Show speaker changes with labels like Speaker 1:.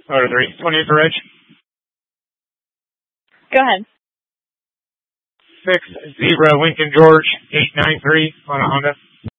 Speaker 1: Order 3. 28 for Reg.
Speaker 2: Go ahead.
Speaker 1: 6 Zebra Lincoln George 893 on a Honda.